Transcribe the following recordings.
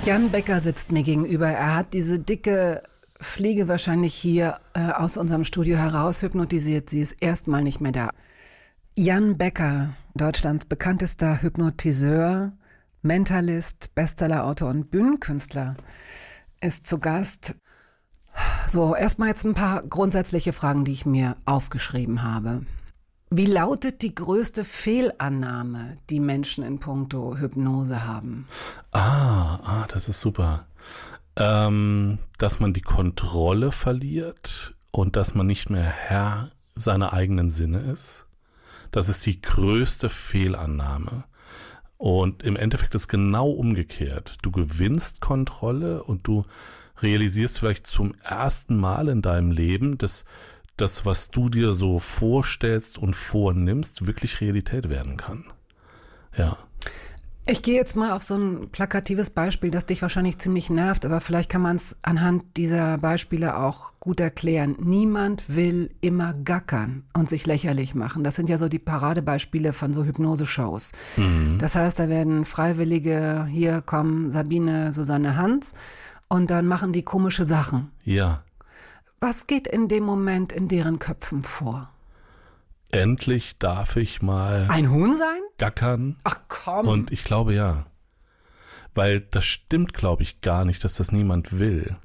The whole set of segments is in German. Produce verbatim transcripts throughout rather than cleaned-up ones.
Jan Becker sitzt mir gegenüber. Er hat diese dicke Fliege wahrscheinlich hier äh, aus unserem Studio heraus hypnotisiert. Sie ist erstmal nicht mehr da. Jan Becker, Deutschlands bekanntester Hypnotiseur, Mentalist, Bestsellerautor und Bühnenkünstler, ist zu Gast. So, erstmal jetzt ein paar grundsätzliche Fragen, die ich mir aufgeschrieben habe. Wie lautet die größte Fehlannahme, die Menschen in puncto Hypnose haben? Ah, ah, das ist super. Ähm, dass man die Kontrolle verliert und dass man nicht mehr Herr seiner eigenen Sinne ist. Das ist die größte Fehlannahme. Und im Endeffekt ist genau umgekehrt. Du gewinnst Kontrolle und du realisierst vielleicht zum ersten Mal in deinem Leben, dass das, was du dir so vorstellst und vornimmst, wirklich Realität werden kann. Ja. Ich gehe jetzt mal auf so ein plakatives Beispiel, das dich wahrscheinlich ziemlich nervt, aber vielleicht kann man es anhand dieser Beispiele auch gut erklären. Niemand will immer gackern und sich lächerlich machen. Das sind ja so die Paradebeispiele von so Hypnoseshows. Mhm. Das heißt, da werden Freiwillige, hier kommen Sabine, Susanne, Hans, und dann machen die komische Sachen. Ja. Was geht in dem Moment in deren Köpfen vor? Endlich darf ich mal ein Huhn sein? Gackern. Ach komm. Und ich glaube ja. Weil das stimmt, glaube ich, gar nicht, dass das niemand will.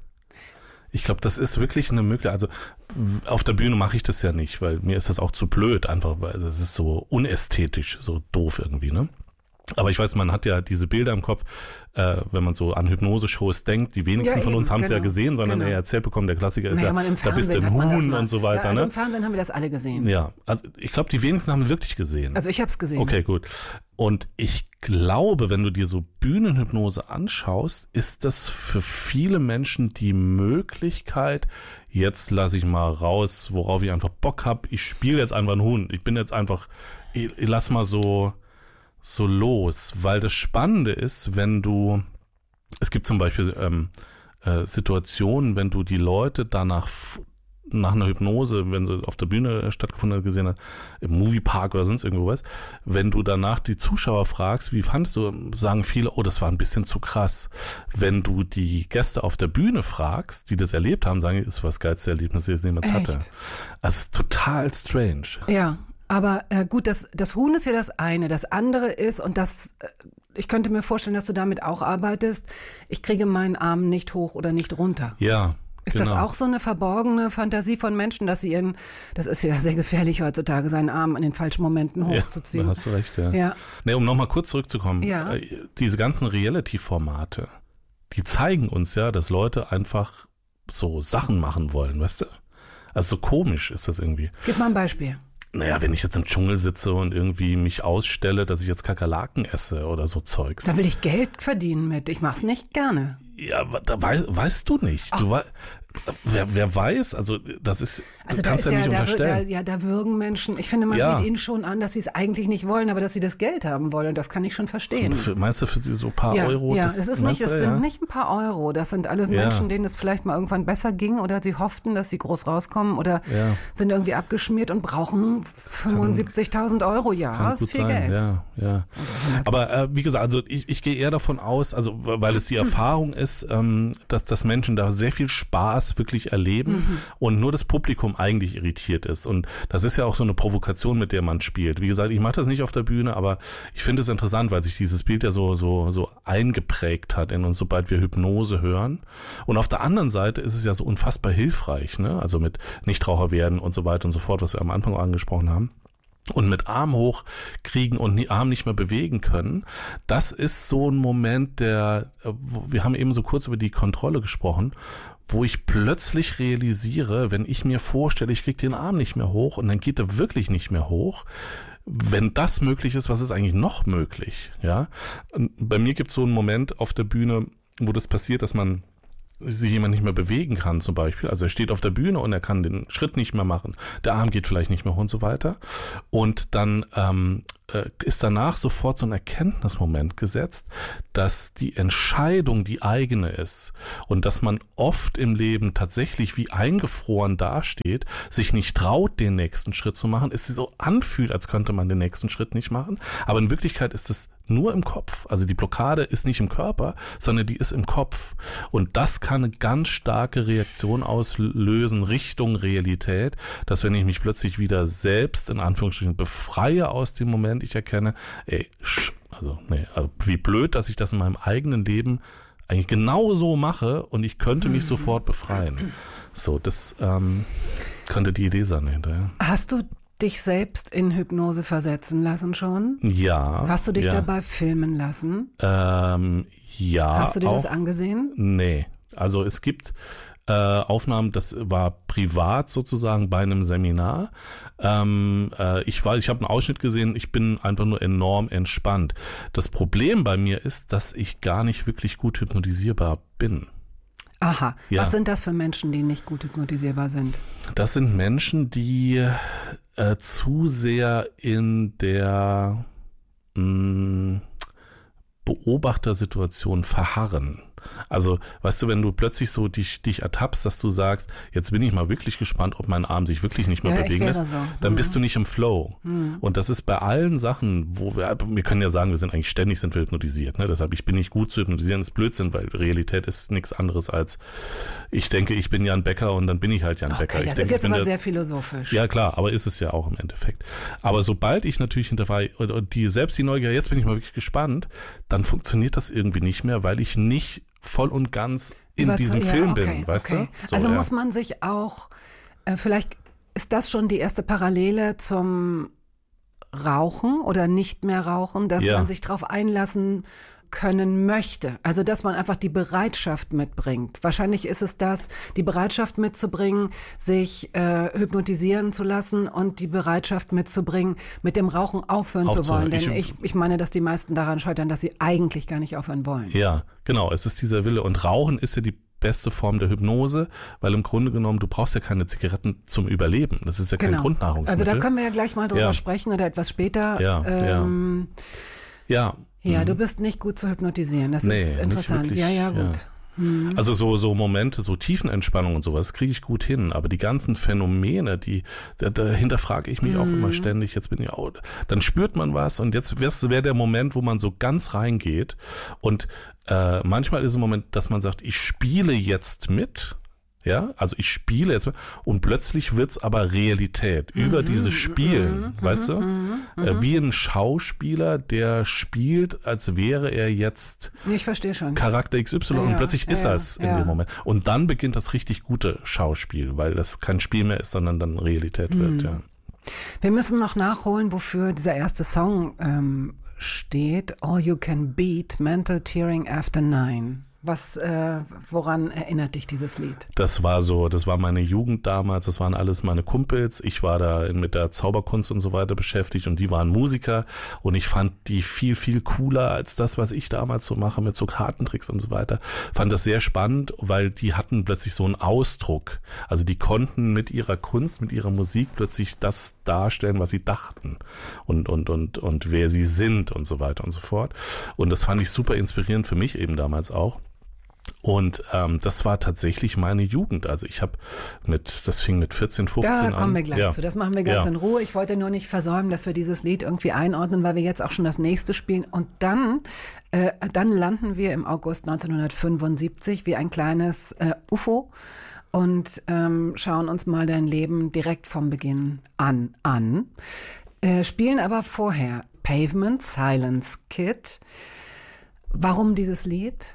Ich glaube, das ist wirklich eine Möglichkeit. Also auf der Bühne mache ich das ja nicht, weil mir ist das auch zu blöd, einfach weil das ist so unästhetisch, so doof irgendwie, ne? Aber ich weiß, man hat ja diese Bilder im Kopf, äh, wenn man so an Hypnose-Shows denkt, die wenigsten ja, von uns haben es genau, ja gesehen, sondern genau. er erzählt bekommen, der Klassiker ist naja, ja, da bist du ein Huhn und so weiter. Ja, also ne? im Fernsehen haben wir das alle gesehen. Ja, also ich glaube, die wenigsten haben wirklich gesehen. Also ich habe es gesehen. Okay, gut. Und ich glaube, wenn du dir so Bühnenhypnose anschaust, ist das für viele Menschen die Möglichkeit, jetzt lasse ich mal raus, worauf ich einfach Bock habe, ich spiele jetzt einfach einen Huhn. Ich bin jetzt einfach, ich, ich lass mal so... so los, weil das Spannende ist, wenn du, es gibt zum Beispiel ähm, äh, Situationen, wenn du die Leute danach nach einer Hypnose, wenn sie auf der Bühne stattgefunden hat, gesehen hat, im Moviepark oder sonst irgendwo was, wenn du danach die Zuschauer fragst, wie fandest du, sagen viele, oh, das war ein bisschen zu krass. Wenn du die Gäste auf der Bühne fragst, die das erlebt haben, sagen, das war das geilste Erlebnis, das ich jemals hatte. Also es ist total strange. Ja. Aber äh, gut, das, das Huhn ist ja das eine. Das andere ist, und das, äh, ich könnte mir vorstellen, dass du damit auch arbeitest, ich kriege meinen Arm nicht hoch oder nicht runter. Ja, Ist genau. das auch so eine verborgene Fantasie von Menschen, dass sie ihren, das ist ja sehr gefährlich heutzutage, seinen Arm in den falschen Momenten hochzuziehen. Ja, da hast du recht, ja. ja. Nee, um nochmal kurz zurückzukommen, ja. äh, diese ganzen Reality-Formate, die zeigen uns ja, dass Leute einfach so Sachen machen wollen, weißt du? Also so komisch ist das irgendwie. Gib mal ein Beispiel. Naja, wenn ich jetzt im Dschungel sitze und irgendwie mich ausstelle, dass ich jetzt Kakerlaken esse oder so Zeugs. Da will ich Geld verdienen mit. Ich mach's nicht gerne. Ja, da weißt, weißt du nicht. Du wei- wer, wer weiß, also das ist, also du kannst ja, ja nicht da, unterstellen. Da, ja, da würgen Menschen. Ich finde, man ja. sieht ihnen schon an, dass sie es eigentlich nicht wollen, aber dass sie das Geld haben wollen. Das kann ich schon verstehen. Für, meinst du für sie so ein paar ja, Euro? Ja, das, es ist nicht, es du, sind ja? nicht ein paar Euro. Das sind alles ja. Menschen, denen es vielleicht mal irgendwann besser ging oder sie hofften, dass sie groß rauskommen oder ja. sind irgendwie abgeschmiert und brauchen fünfundsiebzigtausend Euro. Ja, das ist viel sein. Geld. Ja, ja. Aber äh, wie gesagt, also ich, ich gehe eher davon aus, also weil es die Erfahrung ist, ähm, dass, dass Menschen da sehr viel Spaß wirklich erleben mhm. und nur das Publikum eigentlich irritiert ist. Und das ist ja auch so eine Provokation, mit der man spielt. Wie gesagt, ich mache das nicht auf der Bühne, aber ich finde es interessant, weil sich dieses Bild ja so, so, so eingeprägt hat in uns, sobald wir Hypnose hören. Und auf der anderen Seite ist es ja so unfassbar hilfreich, ne? Also mit Nichtraucher werden und so weiter und so fort, was wir am Anfang auch angesprochen haben. Und mit Arm hoch kriegen und die Arm nicht mehr bewegen können, das ist so ein Moment, der, wir haben eben so kurz über die Kontrolle gesprochen, wo ich plötzlich realisiere, wenn ich mir vorstelle, ich kriege den Arm nicht mehr hoch und dann geht er wirklich nicht mehr hoch. Wenn das möglich ist, was ist eigentlich noch möglich? Ja, und bei mir gibt es so einen Moment auf der Bühne, wo das passiert, dass man sich jemand nicht mehr bewegen kann zum Beispiel. Also er steht auf der Bühne und er kann den Schritt nicht mehr machen. Der Arm geht vielleicht nicht mehr hoch und so weiter. Und dann ähm, ist danach sofort so ein Erkenntnismoment gesetzt, dass die Entscheidung die eigene ist und dass man oft im Leben tatsächlich wie eingefroren dasteht, sich nicht traut, den nächsten Schritt zu machen, es sich so anfühlt, als könnte man den nächsten Schritt nicht machen, aber in Wirklichkeit ist es nur im Kopf. Also die Blockade ist nicht im Körper, sondern die ist im Kopf. Und das kann eine ganz starke Reaktion auslösen Richtung Realität, dass wenn ich mich plötzlich wieder selbst in Anführungsstrichen befreie aus dem Moment, ich erkenne, ey, also, nee, also wie blöd, dass ich das in meinem eigenen Leben eigentlich genau so mache und ich könnte mich mhm. sofort befreien. So, das ähm, könnte die Idee sein hinterher. Hast du dich selbst in Hypnose versetzen lassen schon? Ja. Hast du dich ja. dabei filmen lassen? Ähm, ja. Hast du dir auch, das angesehen? Nee. Also es gibt äh, Aufnahmen, das war privat sozusagen bei einem Seminar. Ähm, äh, ich war, ich habe einen Ausschnitt gesehen, ich bin einfach nur enorm entspannt. Das Problem bei mir ist, dass ich gar nicht wirklich gut hypnotisierbar bin. Aha, ja. Was sind das für Menschen, die nicht gut hypnotisierbar sind? Das sind Menschen, die äh, zu sehr in der mh, Beobachtersituation verharren. Also, weißt du, wenn du plötzlich so dich, dich ertappst, dass du sagst, jetzt bin ich mal wirklich gespannt, ob mein Arm sich wirklich nicht mehr ja, bewegen lässt, so. dann mhm. bist du nicht im Flow. Mhm. Und das ist bei allen Sachen, wo wir, wir können ja sagen, wir sind eigentlich ständig sind wir hypnotisiert. Ne? Deshalb, ich bin nicht gut zu hypnotisieren, das ist Blödsinn, weil Realität ist nichts anderes als, ich denke, ich bin Jan Becker und dann bin ich halt Jan okay, Becker. Ich das denke, ist jetzt aber der, sehr philosophisch. Ja, klar, aber ist es ja auch im Endeffekt. Aber sobald ich natürlich hinterfrage, die, selbst die Neugier, jetzt bin ich mal wirklich gespannt, dann funktioniert das irgendwie nicht mehr, weil ich nicht voll und ganz in Überze- diesem ja, Film okay, bin, weißt okay. du? So, also ja. muss man sich auch, äh, vielleicht ist das schon die erste Parallele zum Rauchen oder nicht mehr rauchen, dass ja. man sich darauf einlassen können möchte. Also dass man einfach die Bereitschaft mitbringt. Wahrscheinlich ist es das, die Bereitschaft mitzubringen, sich äh, hypnotisieren zu lassen und die Bereitschaft mitzubringen, mit dem Rauchen aufhören Aufzuhören. zu wollen. Denn ich, ich, ich meine, dass die meisten daran scheitern, dass sie eigentlich gar nicht aufhören wollen. Ja, genau. Es ist dieser Wille. Und Rauchen ist ja die beste Form der Hypnose, weil im Grunde genommen, du brauchst ja keine Zigaretten zum Überleben. Das ist ja kein genau. Grundnahrungsmittel. Also da können wir ja gleich mal drüber ja. sprechen oder etwas später. Ja, ähm, ja. Ja. Ja, mhm. du bist nicht gut zu hypnotisieren. Das nee, ist interessant. Wirklich, ja, ja, gut. Ja. Also so, so Momente, so Tiefenentspannung und sowas kriege ich gut hin, aber die ganzen Phänomene, die, da, dahinter frage ich mich mm. auch immer ständig, jetzt bin ich auch, dann spürt man was und jetzt wäre der Moment, wo man so ganz reingeht und äh, manchmal ist es ein Moment, dass man sagt, ich spiele jetzt mit. Ja, also ich spiele jetzt und plötzlich wird's aber Realität mhm, über dieses Spielen, mhm, weißt du? Mhm, äh, wie ein Schauspieler, der spielt, als wäre er jetzt ich verstehe schon. Charakter X Y ja, und plötzlich ja, ist ja, er es in ja. dem Moment. Und dann beginnt das richtig gute Schauspiel, weil das kein Spiel mehr ist, sondern dann Realität mhm. wird, ja. Wir müssen noch nachholen, wofür dieser erste Song ähm, steht. All You Can Beat, Mental Tearing After Nine. Was, äh, woran erinnert dich dieses Lied? Das war so, das war meine Jugend damals, das waren alles meine Kumpels. Ich war da mit der Zauberkunst und so weiter beschäftigt und die waren Musiker und ich fand die viel, viel cooler als das, was ich damals so mache mit so Kartentricks und so weiter. Fand das sehr spannend, weil die hatten plötzlich so einen Ausdruck. Also die konnten mit ihrer Kunst, mit ihrer Musik plötzlich das darstellen, was sie dachten und, und, und, und wer sie sind und so weiter und so fort. Und das fand ich super inspirierend für mich eben damals auch. Und ähm, das war tatsächlich meine Jugend. Also ich habe mit, das fing mit vierzehn, fünfzehn an. Da kommen wir gleich ja. zu. Das machen wir ganz ja. in Ruhe. Ich wollte nur nicht versäumen, dass wir dieses Lied irgendwie einordnen, weil wir jetzt auch schon das nächste spielen. Und dann, äh, dann landen wir im August neunzehnhundertfünfundsiebzig wie ein kleines äh, U F O und ähm, schauen uns mal dein Leben direkt vom Beginn an an. Äh, spielen aber vorher Pavement, Silence Kid. Warum dieses Lied?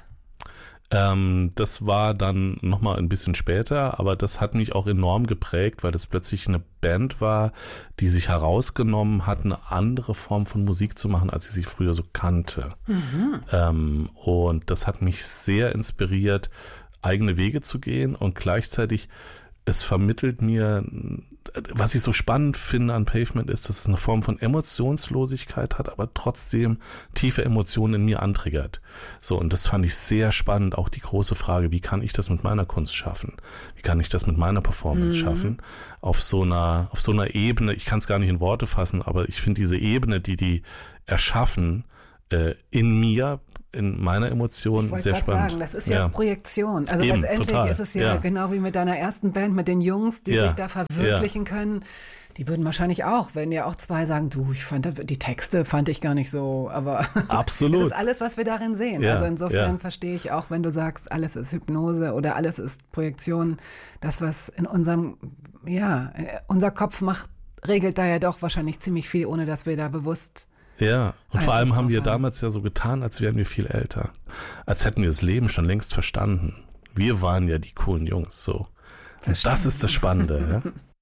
Ähm, das war dann nochmal ein bisschen später, aber das hat mich auch enorm geprägt, weil das plötzlich eine Band war, die sich herausgenommen hat, eine andere Form von Musik zu machen, als ich sie früher so kannte. Mhm. Ähm, und das hat mich sehr inspiriert, eigene Wege zu gehen und gleichzeitig es vermittelt mir, was ich so spannend finde an Pavement ist, dass es eine Form von Emotionslosigkeit hat, aber trotzdem tiefe Emotionen in mir antriggert. So, und das fand ich sehr spannend. Auch die große Frage, wie kann ich das mit meiner Kunst schaffen? Wie kann ich das mit meiner Performance mhm. schaffen? Auf so einer, auf so einer Ebene, ich kann es gar nicht in Worte fassen, aber ich finde diese Ebene, die die erschaffen, äh, in mir, in meiner Emotion sehr spannend. Sagen, das ist ja, ja Projektion. Also Eben, letztendlich total. ist es ja, ja genau wie mit deiner ersten Band, mit den Jungs, die ja. sich da verwirklichen ja. können. Die würden wahrscheinlich auch, wenn ja auch zwei sagen, du, ich fand die Texte fand ich gar nicht so, aber absolut. Das ist alles, was wir darin sehen. Ja, also insofern ja. verstehe ich auch, wenn du sagst, alles ist Hypnose oder alles ist Projektion, das, was in unserem, ja, unser Kopf macht, regelt da ja doch wahrscheinlich ziemlich viel, ohne dass wir da bewusst Ja, und vor allem haben wir damals ja so getan, als wären wir viel älter. Als hätten wir das Leben schon längst verstanden. Wir waren ja die coolen Jungs, so. Und das ist das Spannende, ja.